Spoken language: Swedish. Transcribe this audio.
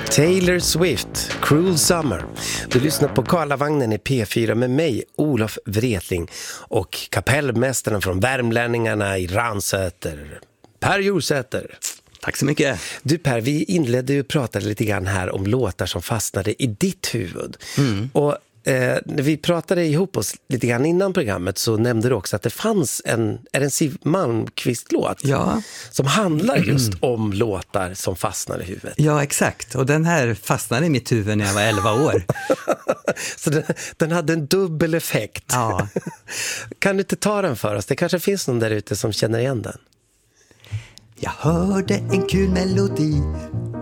Taylor Swift, Cruel Summer. Du lyssnar på Karlavagnen i P4 med mig, Olof Wretling, och kapellmästaren från Värmlänningarna i Ransäter, Per Jorsäter. Tack så mycket. Du Per, vi inledde ju och pratade lite grann här om låtar som fastnade i ditt huvud. Och när vi pratade ihop oss lite grann innan programmet så nämnde du också att det fanns en Siw Malmkvist-låt som handlar just om låtar som fastnar i huvudet. Ja, exakt. Och den här fastnade i mitt huvud när jag var 11 år. Så den hade en dubbel effekt. Ja. Kan du inte ta den för oss? Det kanske finns någon där ute som känner igen den. Jag hörde en kul melodi